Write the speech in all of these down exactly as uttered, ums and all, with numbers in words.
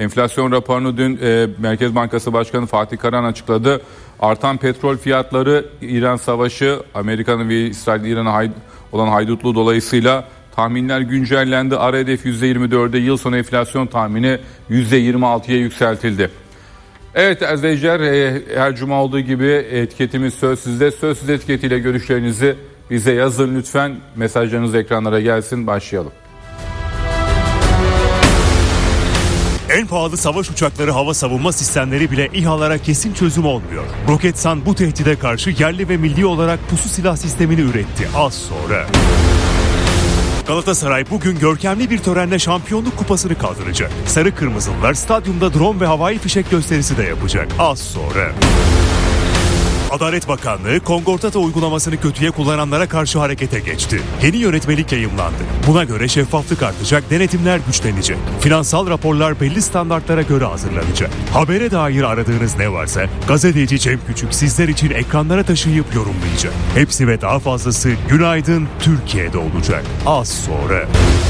Enflasyon raporunu dün e, Merkez Bankası Başkanı Fatih Karahan açıkladı. Artan petrol fiyatları, İran savaşı, Amerika'nın ve İsrail İran'a hay- olan haydutluğu dolayısıyla tahminler güncellendi. Ara hedef yüzde yirmi dörde, yıl sonu enflasyon tahmini yüzde yirmi altıya yükseltildi. Evet izleyiciler, her cuma olduğu gibi etiketimiz söz sizde. Söz siz etiketiyle görüşlerinizi bize yazın lütfen. Mesajlarınız ekranlara gelsin. Başlayalım. En pahalı savaş uçakları, hava savunma sistemleri bile İHA'lara kesin çözüm olmuyor. Roketsan bu tehdide karşı yerli ve milli olarak pusu silah sistemini üretti az sonra. Galatasaray bugün görkemli bir törenle şampiyonluk kupasını kaldıracak. Sarı Kırmızılılar stadyumda drone ve havai fişek gösterisi de yapacak az sonra. Adalet Bakanlığı Kongortata uygulamasını kötüye kullananlara karşı harekete geçti. Yeni yönetmelik yayımlandı. Buna göre şeffaflık artacak, denetimler güçlenecek. Finansal raporlar belli standartlara göre hazırlanacak. Habere dair aradığınız ne varsa gazeteci Cem Küçük sizler için ekranlara taşıyıp yorumlayacak. Hepsi ve daha fazlası Günaydın Türkiye'de olacak az sonra.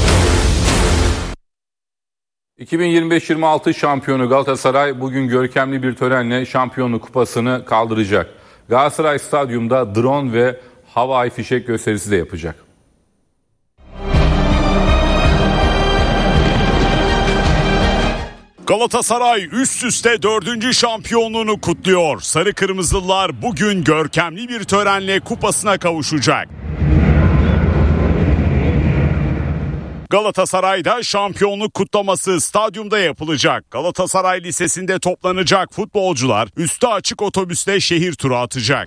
iki bin yirmi beş yirmi altı şampiyonu Galatasaray bugün görkemli bir törenle şampiyonluk kupasını kaldıracak. Galatasaray Stadyum'da drone ve havai fişek gösterisi de yapacak. Galatasaray üst üste dördüncü şampiyonluğunu kutluyor. Sarı Kırmızılılar bugün görkemli bir törenle kupasına kavuşacak. Galatasaray'da şampiyonluk kutlaması stadyumda yapılacak. Galatasaray Lisesi'nde toplanacak futbolcular üstü açık otobüsle şehir turu atacak.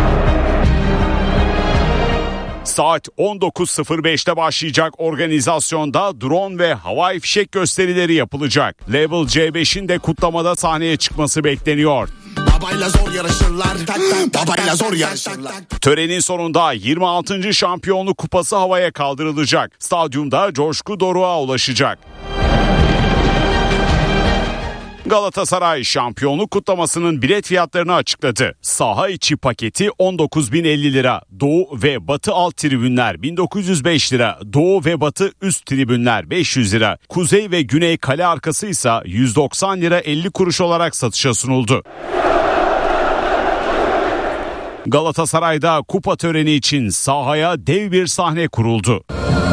Saat on dokuz sıfır beşte başlayacak organizasyonda drone ve havai fişek gösterileri yapılacak. Level C beşin de kutlamada sahneye çıkması bekleniyor. Babayla zor yarışırlar. Babayla zor yarışırlar. Törenin sonunda yirmi altıncı şampiyonluk kupası havaya kaldırılacak. Stadyumda coşku doruğa ulaşacak. Galatasaray şampiyonluk kutlamasının bilet fiyatlarını açıkladı. Saha içi paketi on dokuz bin elli lira, Doğu ve Batı alt tribünler bin dokuz yüz beş lira, Doğu ve Batı üst tribünler beş yüz lira, Kuzey ve Güney kale arkası ise yüz doksan lira elli kuruş olarak satışa sunuldu. Galatasaray'da kupa töreni için sahaya dev bir sahne kuruldu.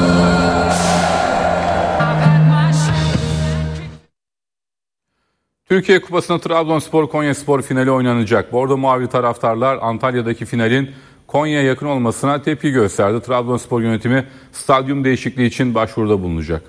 Türkiye Kupası'nda Trabzonspor Konyaspor finali oynanacak. Bordo Mavi taraftarlar Antalya'daki finalin Konya'ya yakın olmasına tepki gösterdi. Trabzonspor yönetimi stadyum değişikliği için başvuruda bulunacak.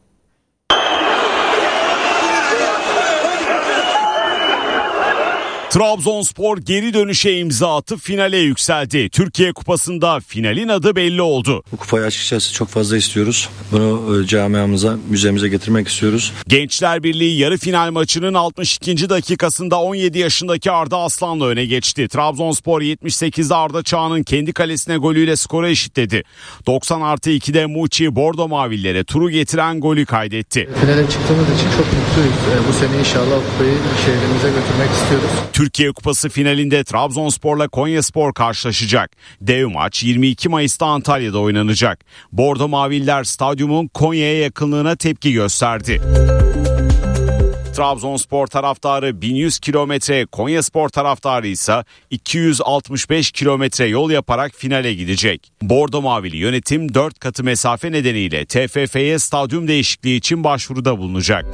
Trabzonspor geri dönüşe imza atıp finale yükseldi. Türkiye Kupası'nda finalin adı belli oldu. Bu kupayı açıkçası çok fazla istiyoruz. Bunu camiamıza, müzemize getirmek istiyoruz. Gençler Birliği yarı final maçının altmış ikinci dakikasında on yedi yaşındaki Arda Aslan'la öne geçti. Trabzonspor yetmiş sekizde Arda Çağan'ın kendi kalesine golüyle skoru eşitledi. doksan artı ikide Muçi Bordo Mavillere turu getiren golü kaydetti. Finale çıktığımız için çok mutluyuz. Bu sene inşallah kupayı şehrimize götürmek istiyoruz. Türkiye Kupası finalinde Trabzonspor'la Konyaspor karşılaşacak. Dev maç yirmi iki Mayıs'ta Antalya'da oynanacak. Bordo Maviller stadyumun Konya'ya yakınlığına tepki gösterdi. Trabzonspor taraftarı bin yüz kilometre, Konyaspor taraftarı ise iki yüz altmış beş kilometre yol yaparak finale gidecek. Bordo Mavili yönetim dört katı mesafe nedeniyle T F F'ye stadyum değişikliği için başvuruda bulunacak.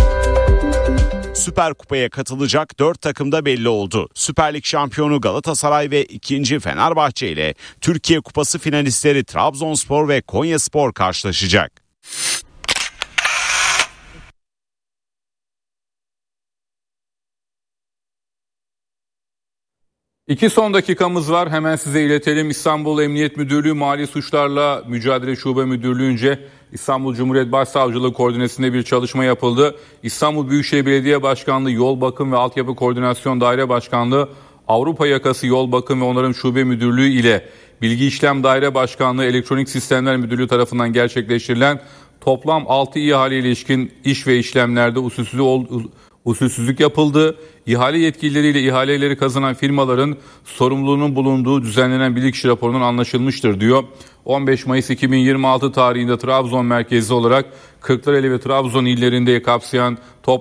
Süper Kupa'ya katılacak dört takım da belli oldu. Süper Lig şampiyonu Galatasaray ve ikinci Fenerbahçe ile Türkiye Kupası finalistleri Trabzonspor ve Konyaspor karşılaşacak. İki son dakikamız var. Hemen size iletelim. İstanbul Emniyet Müdürlüğü Mali Suçlarla Mücadele Şube Müdürlüğü'nce İstanbul Cumhuriyet Başsavcılığı koordinesinde bir çalışma yapıldı. İstanbul Büyükşehir Belediye Başkanlığı Yol Bakım ve Altyapı Koordinasyon Daire Başkanlığı, Avrupa Yakası Yol Bakım ve Onarım Şube Müdürlüğü ile Bilgi İşlem Daire Başkanlığı Elektronik Sistemler Müdürlüğü tarafından gerçekleştirilen toplam altı ihale ilişkin iş ve işlemlerde usulsüzlük oldu. Usulsüzlük yapıldı. İhale yetkilileriyle ihaleleri kazanan firmaların sorumluluğunun bulunduğu düzenlenen bilirkişi raporunun anlaşılmıştır diyor. on beş Mayıs iki bin yirmi altı tarihinde Trabzon merkezli olarak Kırklareli ve Trabzon illerinde kapsayan toplam